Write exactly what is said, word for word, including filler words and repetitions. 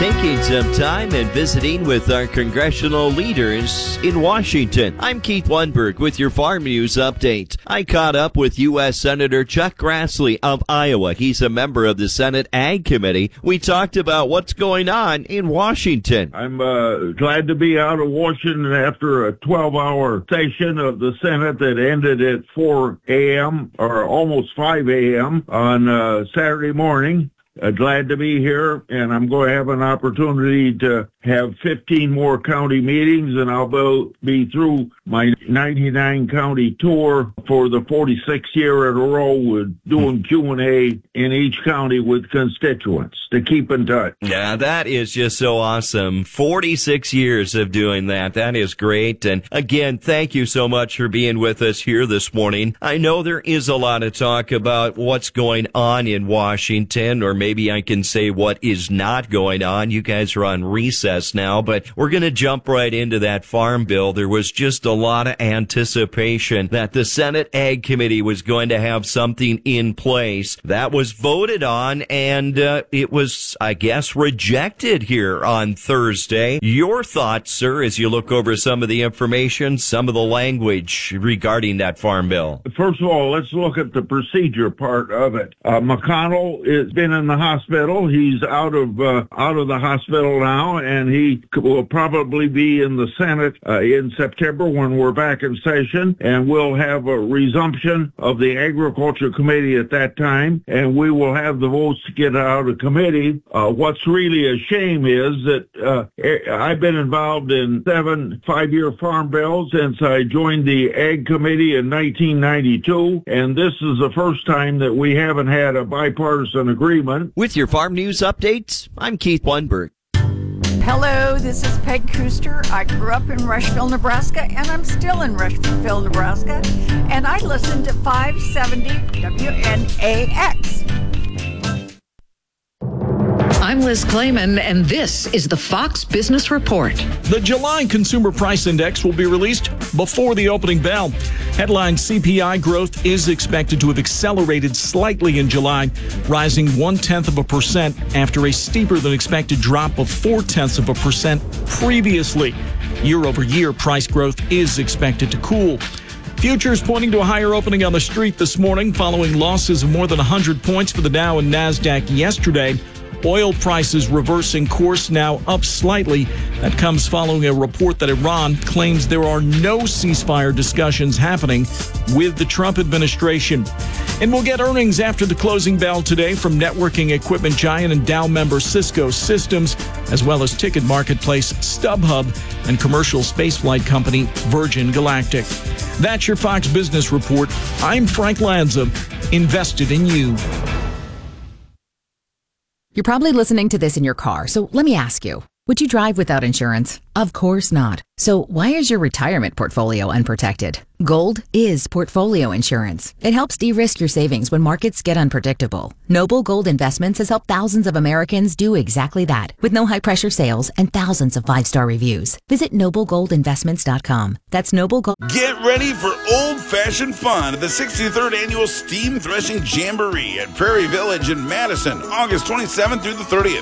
taking some time and visiting with our congressional leaders in Washington. I'm Keith Lundberg with your Farm News Update. I caught up with U S Senator Chuck Grassley of Iowa. He's a member of the Senate Ag Committee. We talked about what's going on in Washington. I'm uh, glad to be out of Washington after a twelve-hour session of the Senate that ended at four a.m. or almost five a.m. on uh, Saturday morning. Uh, glad to be here, and I'm going to have an opportunity to have fifteen more county meetings, and I'll be through my ninety-nine county tour for the forty-sixth year in a row with doing Q and A in each county with constituents to keep in touch. Yeah, that is just so awesome. forty-six years of doing that. That is great. And again, thank you so much for being with us here this morning. I know there is a lot of talk about what's going on in Washington, or maybe I can say what is not going on. You guys are on recess now, but we're going to jump right into that farm bill. There was just a lot of anticipation that the Senate Ag Committee was going to have something in place. That was voted on, and uh, it was, I guess, rejected here on Thursday. Your thoughts, sir, as you look over some of the information, some of the language regarding that farm bill? First of all, let's look at the procedure part of it. Uh, McConnell has been in the hospital. He's out of uh, out of the hospital now, and he will probably be in the Senate uh, in September when we're back in session, and we'll have a resumption of the Agriculture Committee at that time, and we will have the votes to get out of committee. Uh, what's really a shame is that uh, I've been involved in seven five-year farm bills since I joined the Ag Committee in nineteen ninety-two, and this is the first time that we haven't had a bipartisan agreement. With your farm news updates, I'm Keith Lundberg. Hello, this is Peg Kuster. I grew up in Rushville, Nebraska, and I'm still in Rushville, Nebraska, and I listen to five seventy W N A X. I'm Liz Clayman, and this is the Fox Business Report. The July Consumer Price Index will be released before the opening bell. Headline C P I growth is expected to have accelerated slightly in July, rising one-tenth of a percent after a steeper than expected drop of four-tenths of a percent previously. Year-over-year price growth is expected to cool. Futures pointing to a higher opening on the street this morning following losses of more than one hundred points for the Dow and NASDAQ yesterday. Oil prices reversing course, now up slightly. That comes following a report that Iran claims there are no ceasefire discussions happening with the Trump administration. And we'll get earnings after the closing bell today from networking equipment giant and Dow member Cisco Systems, as well as ticket marketplace StubHub and commercial spaceflight company Virgin Galactic. That's your Fox Business Report. I'm Frank Lanza, invested in you. You're probably listening to this in your car, so let me ask you, would you drive without insurance? Of course not. So why is your retirement portfolio unprotected? Gold is portfolio insurance. It helps de-risk your savings when markets get unpredictable. Noble Gold Investments has helped thousands of Americans do exactly that, with no high-pressure sales and thousands of five-star reviews. Visit noble gold investments dot com. That's Noble Gold. Get ready for old-fashioned fun at the sixty-third Annual Steam Threshing Jamboree at Prairie Village in Madison, August twenty-seventh through the thirtieth.